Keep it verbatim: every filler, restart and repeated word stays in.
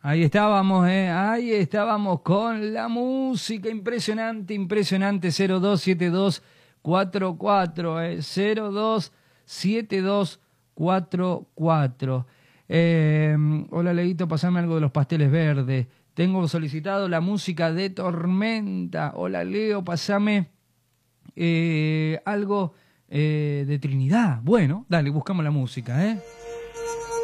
Ahí estábamos, ¿eh? Ahí estábamos con la música impresionante, impresionante. cero dos siete dos cuatro cuatro, ¿eh? cero dos siete dos cuatro cuatro. Eh, hola, Leito, pasame algo de los pasteles verdes. Tengo solicitado la música de Tormenta. Hola, Leo, pasame eh, algo eh, de Trinidad. Bueno, dale, buscamos la música, ¿eh?